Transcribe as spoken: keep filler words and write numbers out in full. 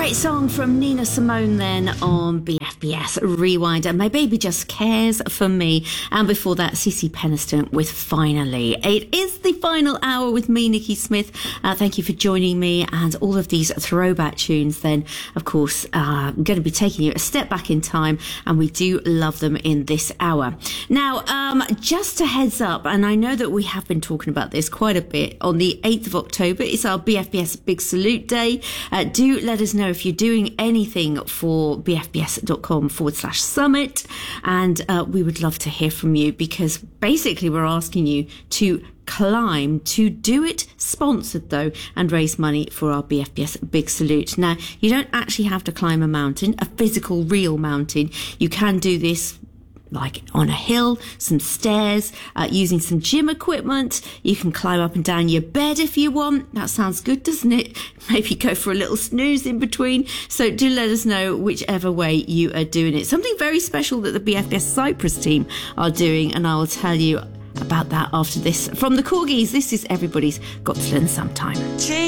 Great song from Nina Simone then on B F B S Rewind, and My Baby Just Cares for Me. And before that, Cece Peniston with Finally. It is the final hour with me, Nikki Smith. Uh, thank you for joining me, and all of these throwback tunes then, of course, uh, I'm going to be taking you a step back in time, and we do love them in this hour. Now, um, just a heads up, and I know that we have been talking about this quite a bit, on the eighth of October, it's our B F B S Big Salute Day. Uh, do let us know if you're doing anything for bfbs.com forward slash summit, and uh, we would love to hear from you, because basically we're asking you to climb, to do it sponsored though, and raise money for our B F B S Big Salute. Now, you don't actually have to climb a mountain, a physical real mountain. You can do this like on a hill, some stairs, uh, using some gym equipment. You can climb up and down your bed if you want. That sounds good, doesn't it? Maybe go for a little snooze in between. So do let us know whichever way you are doing it. Something very special that the B F B S Cyprus team are doing, and I will tell you about that after this. From the Corgis, this is Everybody's Got to Learn Sometime.